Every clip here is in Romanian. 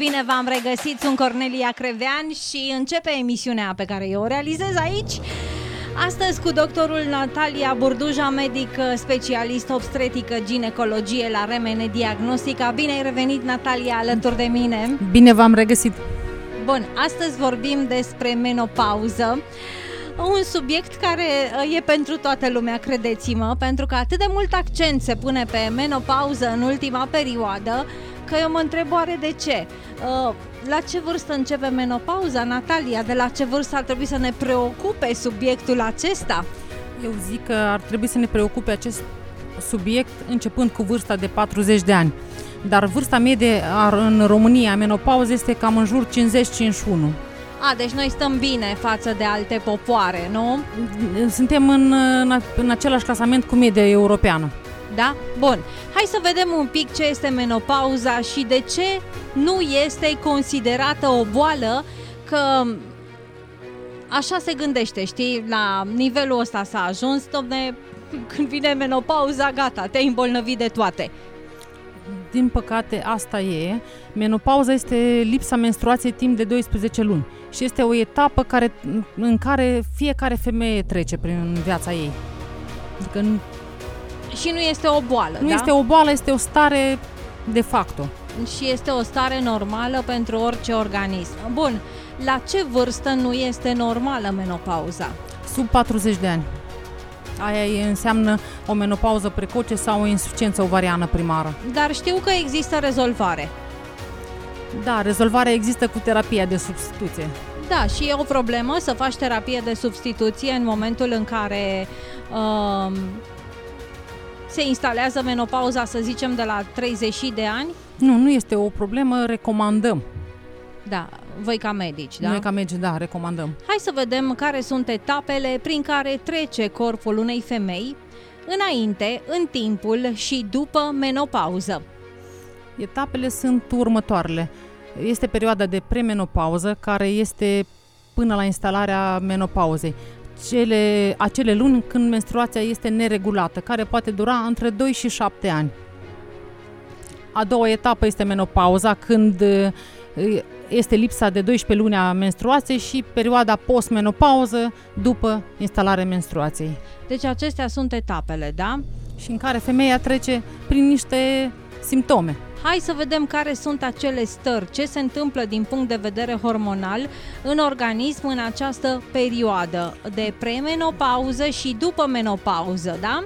Bine v-am regăsit, sunt Cornelia Crevean și începe emisiunea pe care eu o realizez aici. Astăzi cu doctorul Natalia Burduja, medic specialist obstetrică ginecologie la Remene Diagnostica. Bine ai revenit, Natalia, alături de mine. Bine v-am regăsit. Bun, astăzi vorbim despre menopauză. Un subiect care e pentru toată lumea, credeți-mă, pentru că atât de mult accent se pune pe menopauză în ultima perioadă, că eu mă întreb oare de ce? La ce vârstă începe menopauza, Natalia? De la ce vârstă ar trebui să ne preocupe subiectul acesta? Eu zic că ar trebui să ne preocupe acest subiect începând cu vârsta de 40 de ani. Dar vârsta medie în România, menopauză, este cam în jur 50-51. Deci noi stăm bine față de alte popoare, nu? Suntem în același clasament cu media europeană. Da? Bun. Hai să vedem un pic ce este menopauza și de ce nu este considerată o boală, că așa se gândește, știi? La nivelul ăsta s-a ajuns, dom'le, când vine menopauza, gata, te-ai îmbolnăvit de toate. Din păcate, asta e. Menopauza este lipsa menstruației timp de 12 luni și este o etapă în care fiecare femeie trece prin viața ei. Adică și nu este o boală, nu da? este o boală, este o stare de facto. Și este o stare normală pentru orice organism. Bun, la ce vârstă nu este normală menopauza? Sub 40 de ani. Aia înseamnă o menopauză precoce sau o insuficiență ovariană primară. Dar știu că există rezolvare. Da, rezolvarea există cu terapia de substituție. Da, și e o problemă să faci terapie de substituție în momentul în care se instalează menopauza, să zicem, de la 30 de ani? Nu este o problemă, recomandăm. Da, voi ca medici, da? Noi ca medici, da, recomandăm. Hai să vedem care sunt etapele prin care trece corpul unei femei înainte, în timpul și după menopauză. Etapele sunt următoarele. Este perioada de premenopauză, care este până la instalarea menopauzei. Acele luni când menstruația este neregulată, care poate dura între 2 și 7 ani. A doua etapă este menopauza, când este lipsa de 12 luni a menstruației și perioada post-menopauză după instalarea menstruației. Deci acestea sunt etapele, da? Și în care femeia trece prin niște simptome. Hai să vedem care sunt acele stări, ce se întâmplă din punct de vedere hormonal în organism în această perioadă de premenopauză și după menopauză, da?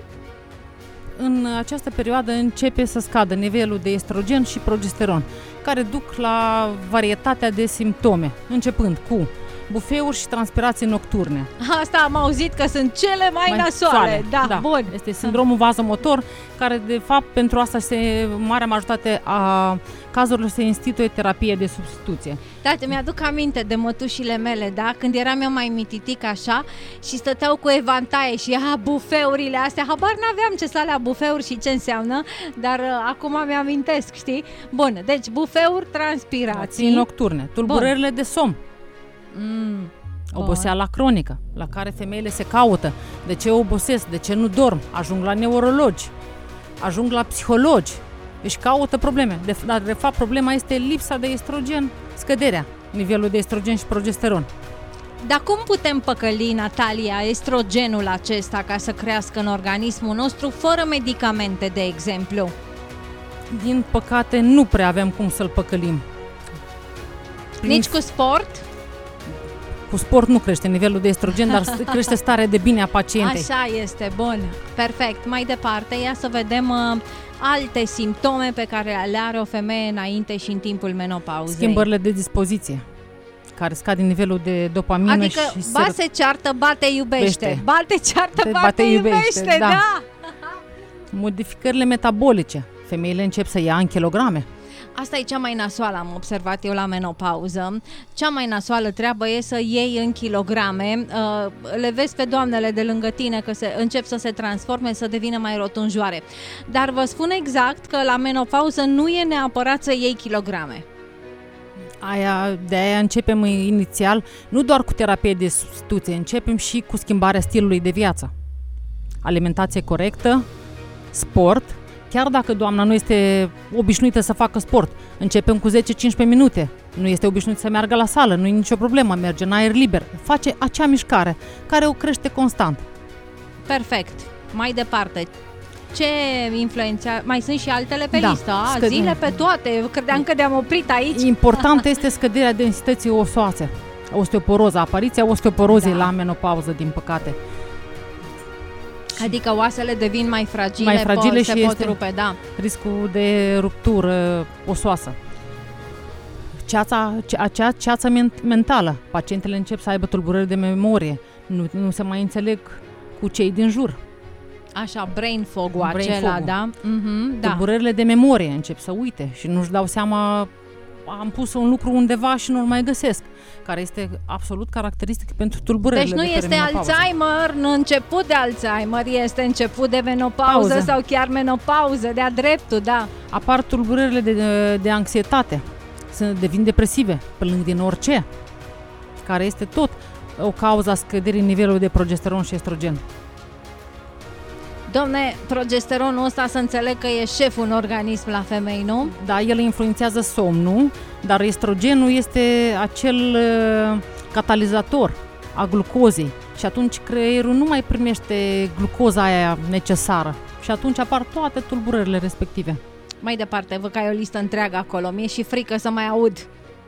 În această perioadă începe să scadă nivelul de estrogen și progesteron, care duc la varietatea de simptome, începând cu bufeuri și transpirații nocturne. Asta am auzit că sunt cele mai nasoale. Da, bun. Este sindromul vazomotor, care de fapt pentru asta marea majoritate a cazurilor se instituie terapie de substituție. Da, mi-aduc aminte de mătușile mele, da? Când eram eu mai mititic așa și stăteau cu evantaie și bufeurile astea, habar n-aveam ce sunt alea bufeuri și ce înseamnă, dar acum mi-amintesc, știi? Bun, deci bufeuri, transpirații nocturne, tulburările de somn. Oboseala cronică, la care femeile se caută. De ce obosesc? De ce nu dorm? Ajung la neurologi, ajung la psihologi, își caută probleme. Dar de fapt problema este lipsa de estrogen, scăderea nivelului de estrogen și progesteron. Dar cum putem păcăli, Natalia, estrogenul acesta ca să crească în organismul nostru fără medicamente, de exemplu? Din păcate nu prea avem cum să-l păcălim. Nici cu sport? Cu sport nu crește nivelul de estrogen, dar crește starea de bine a pacientei. Așa este, bun, perfect. Mai departe, ia să vedem alte simptome pe care le are o femeie înainte și în timpul menopauzei. Schimbările de dispoziție, care scad din nivelul de dopamină. Adică și se ceartă, bate, iubește. Bate, ceartă, bate, iubește, da. Modificările metabolice. Femeile încep să ia în kilograme. Asta e cea mai nasoală, am observat eu la menopauză. Cea mai nasoală treabă e să iei în kilograme. Le vezi pe doamnele de lângă tine că încep să se transforme, să devină mai rotunjoare. Dar vă spun exact că la menopauză nu e neapărat să iei kilograme. De aia începem inițial, nu doar cu terapie de substituție, începem și cu schimbarea stilului de viață. Alimentație corectă, sport, chiar dacă doamna nu este obișnuită să facă sport, începem cu 10-15 minute, nu este obișnuit să meargă la sală, nu e nicio problemă, merge în aer liber, face acea mișcare care o crește constant. Perfect. Mai departe, ce influențează? Mai sunt și altele pe listă, zile pe toate, credeam că ne-am oprit aici. Important este scăderea densității osoase, osteoporoza, apariția osteoporozei la menopauză, din păcate. Adică oasele devin mai fragile și pot rupe, riscul de ruptură osoasă. Acea ceață mentală. Pacientele încep să aibă tulburări de memorie, nu se mai înțeleg cu cei din jur. Așa, brain fog-ul acela, da? Tulburările de memorie încep să uite și nu-și dau seama, am pus un lucru undeva și nu-l mai găsesc, care este absolut caracteristic pentru tulburările de menopauză. Deci nu este Alzheimer, nu început de Alzheimer, este început de menopauză sau chiar menopauză, de-a dreptul, da. Apar tulburările de anxietate, devin depresive, plâng din orice, care este tot o cauză a scăderii nivelului de progesteron și estrogen. Dom'le, progesteronul ăsta să înțeleg că e șeful în organism la femei, nu? Da, el influențează somnul, dar estrogenul este acel catalizator a glucozei și atunci creierul nu mai primește glucoza aia necesară și atunci apar toate tulburările respective. Mai departe, văd că ai o listă întreagă acolo, mi-e și frică să mai aud.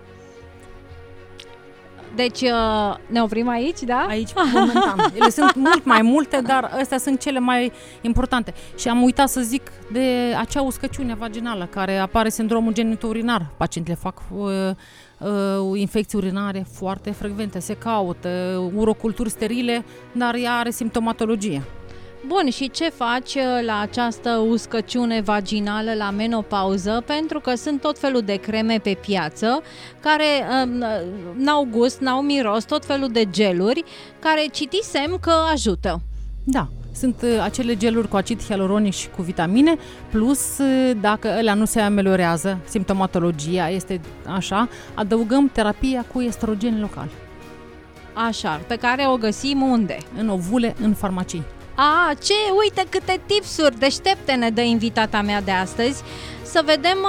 Deci ne oprim aici, da? Aici, momentan. Ele sunt mult mai multe, dar astea sunt cele mai importante. Și am uitat să zic de acea uscăciune vaginală, care apare sindromul genitourinar. Pacientele fac infecții urinare foarte frecvente, se caută uroculturi sterile, dar ea are simptomatologie. Bun, și ce faci la această uscăciune vaginală, la menopauză? Pentru că sunt tot felul de creme pe piață care n-au gust, n-au miros, tot felul de geluri care citisem că ajută. Da, sunt acele geluri cu acid hialuronic și cu vitamine, plus dacă alea nu se ameliorează, simptomatologia este așa, adăugăm terapia cu estrogen local. Așa, pe care o găsim unde? În ovule, în farmacii. Uite câte tipsuri deștepte ne dă invitata mea de astăzi. Să vedem,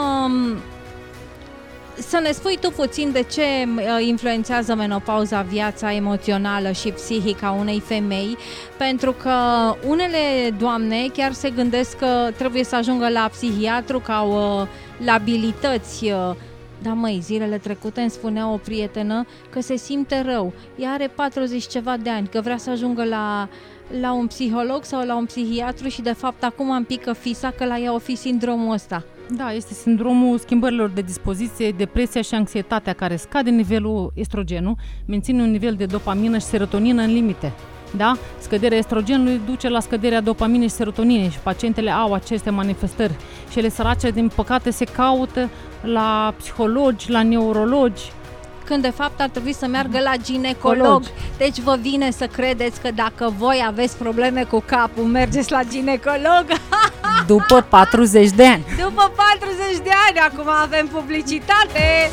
să ne spui tu puțin de ce influențează menopauza viața emoțională și psihică a unei femei, pentru că unele doamne chiar se gândesc că trebuie să ajungă la psihiatru, că au labilități. Da, măi, zilele trecute îmi spunea o prietenă că se simte rău. Ea are 40 ceva de ani, că vrea să ajungă la un psiholog sau la un psihiatru și de fapt acum îmi pică fisa că la ea o fi sindromul ăsta. Da, este sindromul schimbărilor de dispoziție, depresia și anxietatea care scade nivelul estrogenului, menține un nivel de dopamină și serotonină în limite. Da? Scăderea estrogenului duce la scăderea dopaminei și serotoninei și pacientele au aceste manifestări. Și ele sărace, din păcate, se caută la psihologi, la neurologi, când de fapt ar trebui să meargă la ginecolog. Deci vă vine să credeți că dacă voi aveți probleme cu capul, mergeți la ginecolog? După 40 de ani. După 40 de ani, acum avem publicitate!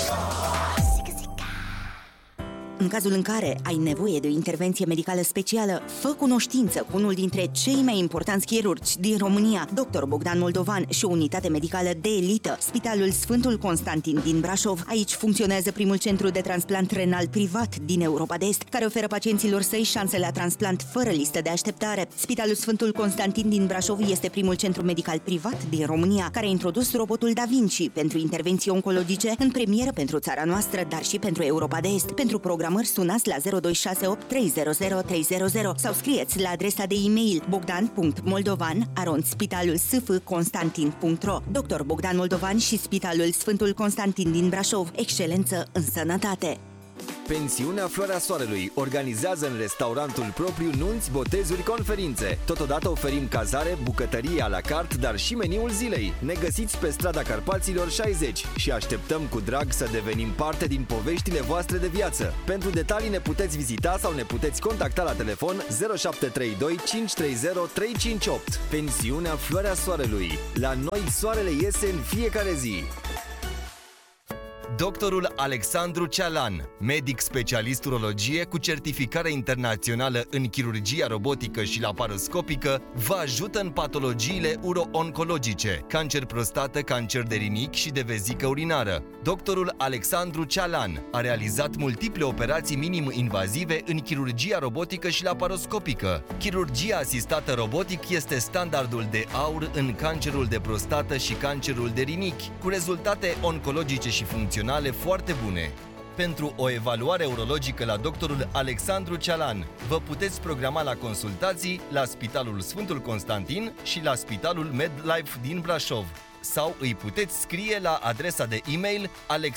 În cazul în care ai nevoie de o intervenție medicală specială, fă cunoștință cu unul dintre cei mai importanți chirurgi din România, Dr. Bogdan Moldovan și o unitate medicală de elită, Spitalul Sfântul Constantin din Brașov. Aici funcționează primul centru de transplant renal privat din Europa de Est, care oferă pacienților săi șanse la transplant fără listă de așteptare. Spitalul Sfântul Constantin din Brașov este primul centru medical privat din România, care a introdus robotul Da Vinci pentru intervenții oncologice în premieră pentru țara noastră, dar și pentru Europa de Est. Pentru programări sunați la 0268 300 300 sau scrieți la adresa de e-mail bogdan.moldovan@spitalulsfconstantin.ro. Dr. Bogdan Moldovan și Spitalul Sfântul Constantin din Brașov. Excelență în sănătate! Pensiunea Floarea Soarelui organizează în restaurantul propriu nunți, botezuri, conferințe. Totodată oferim cazare, bucătărie à la carte, dar și meniul zilei. Ne găsiți pe strada Carpaților 60 și așteptăm cu drag să devenim parte din poveștile voastre de viață. Pentru detalii ne puteți vizita sau ne puteți contacta la telefon 0732 530 358. Pensiunea Floarea Soarelui. La noi soarele iese în fiecare zi. Doctorul Alexandru Cealan, medic specialist urologie cu certificare internațională în chirurgia robotică și laparoscopică, vă ajută în patologiile uro-oncologice, cancer prostată, cancer de rinichi și de vezică urinară. Doctorul Alexandru Cealan a realizat multiple operații minim-invazive în chirurgia robotică și laparoscopică. Chirurgia asistată robotic este standardul de aur în cancerul de prostată și cancerul de rinichi, cu rezultate oncologice și funcționale foarte bune. Pentru o evaluare urologică la doctorul Alexandru Cealan, vă puteți programa la consultații la Spitalul Sfântul Constantin și la Spitalul MedLife din Brașov, sau îi puteți scrie la adresa de e-mail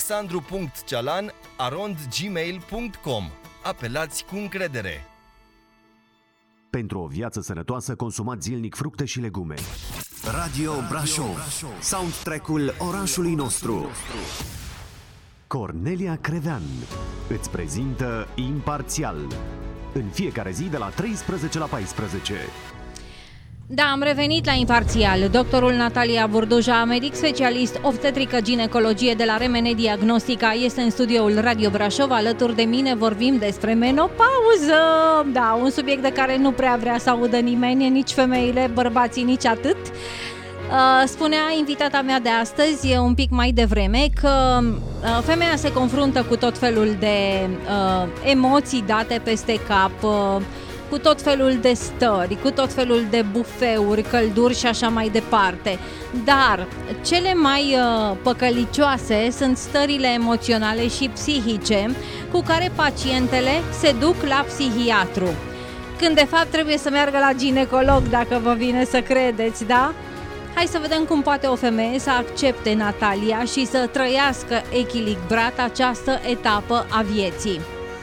alexandru.cealan@gmail.com. Apelați cu încredere! Pentru o viață sănătoasă, consumați zilnic fructe și legume. Radio Brașov, soundtrack-ul orașului nostru. Cornelia Crevean îți prezintă Imparțial, în fiecare zi de la 13 la 14. Da, am revenit la Imparțial. Doctorul Natalia Burduja, medic specialist obstetrică ginecologie de la Remene Diagnostica, este în studioul Radio Brașov. Alături de mine vorbim despre menopauză. Da, un subiect de care nu prea vrea să audă nimeni, nici femeile, bărbații, nici atât. Spunea invitata mea de astăzi, un pic mai devreme, că femeia se confruntă cu tot felul de emoții date peste cap, cu tot felul de stări, cu tot felul de bufeuri, călduri și așa mai departe. Dar cele mai păcălicioase sunt stările emoționale și psihice cu care pacientele se duc la psihiatru, când de fapt trebuie să meargă la ginecolog, dacă vă vine să credeți, da? Hai să vedem cum poate o femeie să accepte, Natalia, și să trăiască echilibrat această etapă a vieții.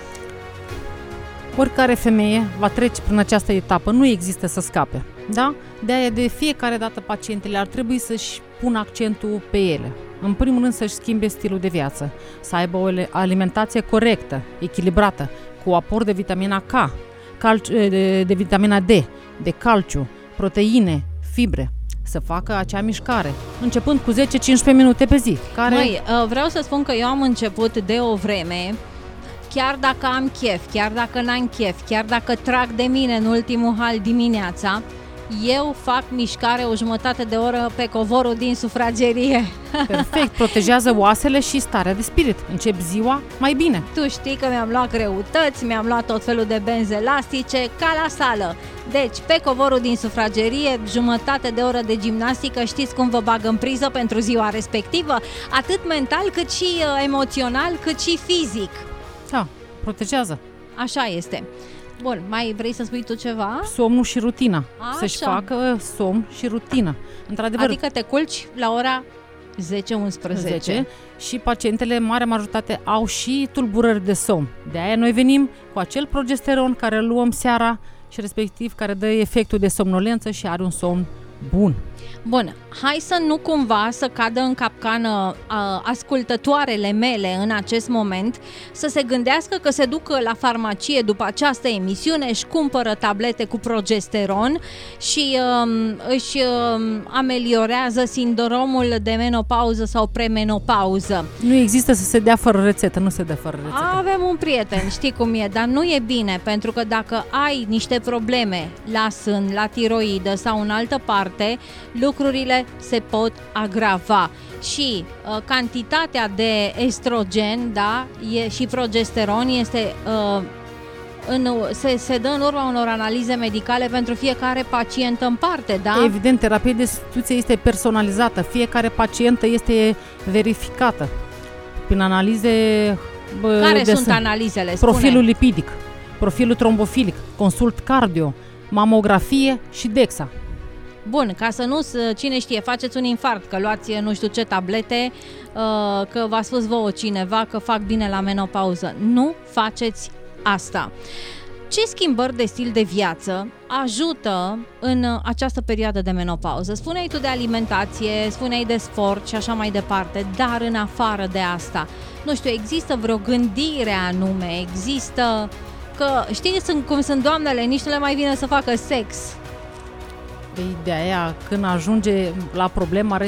Oricare femeie va trece prin această etapă, nu există să scape, da? De-aia de fiecare dată pacientele ar trebui să-și pună accentul pe ele. În primul rând să-și schimbe stilul de viață, să aibă o alimentație corectă, echilibrată, cu aport de vitamina K, de vitamina D, de calciu, proteine, fibre, să facă acea mișcare, începând cu 10-15 minute pe zi. Măi, vreau să spun că eu am început de o vreme, chiar dacă am chef, chiar dacă n-am chef, chiar dacă trag de mine în ultimul hal dimineața, eu fac mișcare o jumătate de oră pe covorul din sufragerie. Perfect, protejează oasele și starea de spirit. Încep ziua mai bine. Tu știi că mi-am luat greutăți, mi-am luat tot felul de benzi elastice, ca la sală. Deci, pe covorul din sufragerie, jumătate de oră de gimnastică, știți cum vă bag în priză pentru ziua respectivă? Atât mental, cât și emoțional, cât și fizic. Da, protejează. Așa este. Bun, mai vrei să spui tu ceva? Somnul și rutina. Așa. Să-și facă somn și rutină. Într-adevăr, Adică te culci la ora 10-11. Și pacientele, marea majoritate, au și tulburări de somn. De aia noi venim cu acel progesteron care îl luăm seara și respectiv care dă efectul de somnolență și are un somn bun. Bun, hai să nu cumva să cadă în capcană ascultătoarele mele în acest moment, să se gândească că se duc la farmacie după această emisiune, își cumpără tablete cu progesteron și își ameliorează sindromul de menopauză sau premenopauză. Nu există să se dea fără rețetă, nu se dă fără rețetă. Avem un prieten, știi cum e, dar nu e bine, pentru că dacă ai niște probleme la sân, la tiroidă sau în altă parte, lucrurile se pot agrava și cantitatea de estrogen, da, și progesteron este se dă în urma unor analize medicale pentru fiecare pacient în parte, da? Evident, terapia de substituție este personalizată, fiecare pacientă este verificată prin analize. Care sunt analizele? Profilul lipidic, profilul trombofilic, consult cardio, mamografie și DEXA. Bun, ca să nu, cine știe, faceți un infarct, că luați nu știu ce tablete, că v-a spus vouă cineva că fac bine la menopauză. Nu faceți asta. Ce schimbări de stil de viață ajută în această perioadă de menopauză? Spuneai tu de alimentație, spuneai de sport și așa mai departe, dar în afară de asta, nu știu, există vreo gândire anume, există că, știi cum sunt doamnele, nici nu le mai vine să facă sex. Ideea, când ajunge la problema